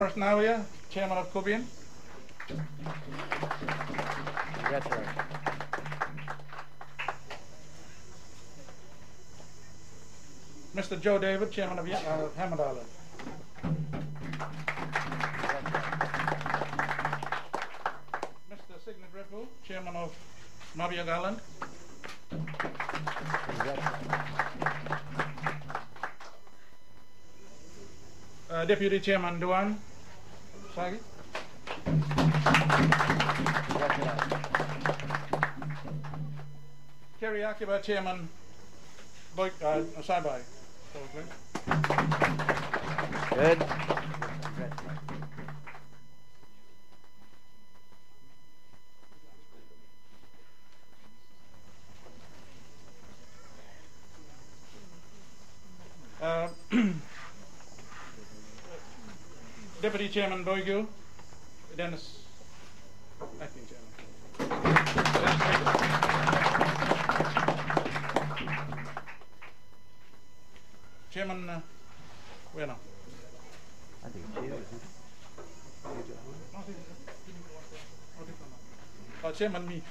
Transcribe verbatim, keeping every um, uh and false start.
Navia, Chairman of Kubian. Congratulations. Mister Joe David, Chairman of uh, Hammond Island. Mister Signet Ripple, Chairman of Mabiag Island. Uh, Deputy Chairman Duan Sagi. Kerry Akiba, Chairman Boy, uh, Saibai. Good. Uh, Deputy Chairman Boygu, Dennis, Acting Chairman. Chairman, uh, where now? I think she was. Oh, Chairman me.